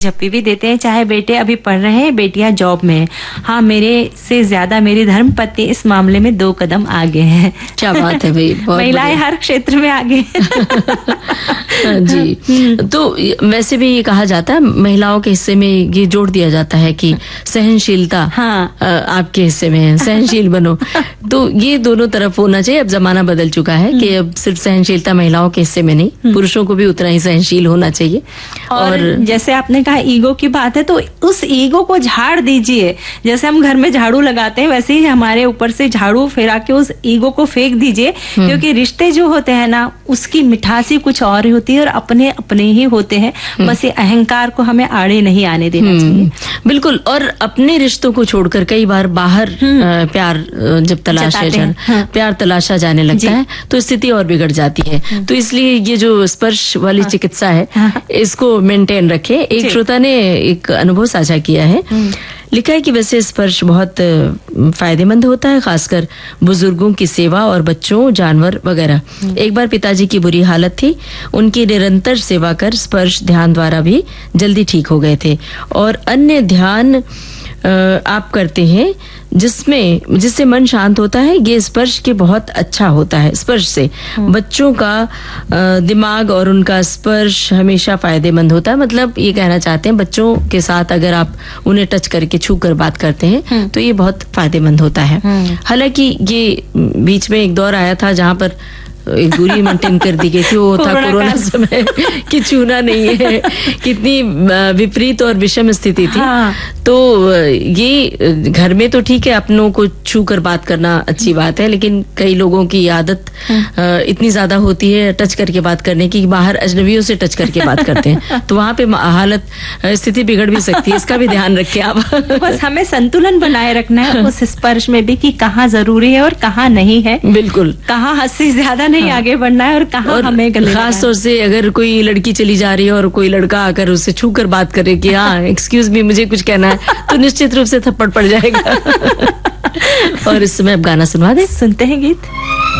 झप्पी भी देते हैं, चाहे बेटे अभी पढ़ रहे हैं, बेटियां जॉब में हैं। हाँ, मेरे से ज्यादा मेरी धर्मपत्नी इस मामले में 2 कदम आगे हैं। क्या बात है भाई, महिलाएं हर क्षेत्र में आगे हैं। जी, तो वैसे भी ये कहा जाता है, महिलाओं के हिस्से में ये जोड़ दिया जाता है कि सहनशीलता आपके हिस्से में है, सहनशील बनो। तो ये दोनों तरफ होना चाहिए। अब जमाना बदल चुका है कि अब सिर्फ सहनशीलता महिलाओं के हिस्से में नहीं, पुरुषों को भी उतना ही सहनशील होना चाहिए। और जैसे आपने कहा ईगो की बात है, तो उस ईगो को झाड़ दीजिए। जैसे हम घर में झाड़ू लगाते हैं, वैसे ही हमारे ऊपर से झाड़ू फेरा के उस ईगो को फेंक दीजिए। क्योंकि रिश्ते जो होते हैं ना, उसकी मिठासी कुछ और ही होती है और अपने अपने ही होते हैं। बस ये अहंकार को हमें आड़े नहीं आने देना चाहिए। बिल्कुल। और अपने रिश्तों को छोड़कर कई बार बाहर प्यार जब प्यार तलाशा जाने लगता है, तो स्थिति और बिगड़ जाती है। तो इसलिए ये जो स्पर्श वाली चिकित्सा है, इसको मेंटेन रखें। एक श्रोता ने एक अनुभव साझा किया है, लिखा है कि वैसे स्पर्श बहुत फायदेमंद होता है, खासकर बुजुर्गों की सेवा और बच्चों, जानवर वगैरह। एक बार पिताजी की बुरी हालत थी, उनकी निरंतर सेवा कर स्पर्श ध्यान द्वारा भी जल्दी ठीक हो गए थे। और अन्य ध्यान आप करते हैं जिससे मन शांत होता है, ये स्पर्श के बहुत अच्छा होता है। स्पर्श से बच्चों का दिमाग और उनका स्पर्श हमेशा फायदेमंद होता है। मतलब ये कहना चाहते हैं, बच्चों के साथ अगर आप उन्हें टच करके छू कर बात करते हैं तो ये बहुत फायदेमंद होता है। हालांकि ये बीच में एक दौर आया था जहां पर एक दूरी मेंटेन कर दी गई थी, वो था कोरोना समय कि छूना नहीं है। कितनी विपरीत और विषम स्थिति थी। तो ये घर में तो ठीक है, अपनों को छू कर बात करना अच्छी बात है, लेकिन कई लोगों की आदत इतनी ज्यादा होती है टच करके बात करने की, बाहर अजनबियों से टच करके बात करते हैं, तो वहां पे हालत स्थिति बिगड़ भी सकती है। इसका भी ध्यान रखें आप। बस हमें संतुलन बनाए रखना है उस स्पर्श में भी, कि कहाँ जरूरी है और कहाँ नहीं है। बिल्कुल। कहाँ हद से ज्यादा नहीं आगे बढ़ना है और कहाँ हमें गले खास तौर से अगर कोई लड़की चली जा रही है और कोई लड़का आकर उससे छू कर बात करे कि हाँ एक्सक्यूज मी, मुझे कुछ कहना है, तो निश्चित रूप से थप्पड़ पड़ जाएगा। और इस समय अब गाना सुनवा दे, सुनते हैं गीत।